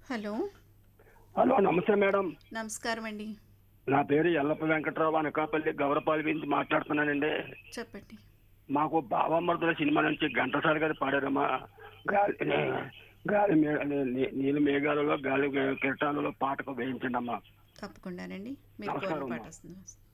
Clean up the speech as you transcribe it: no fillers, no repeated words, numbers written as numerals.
Hello. Hello, నమస్తే madam. నమస్కారం అండి. నా పేరు ఎల్లప్ప వెంకట్రావు, అనకాపల్లి గౌరపాలి నుంచి మాట్లాడుతున్నానండి. చెప్పండి. మాకు బావమరుదుల సినిమా నుంచి ఘంటసాల గారు పాడారమ్మా. గాలి గాలి నీలి మేఘాలలో గాలి కిరటాలలో పాటకు వేయించండి అమ్మా. తప్పకుండానండి. మీరు కోరిన నమస్కారం పాట అమ్మా. వస్తుంది.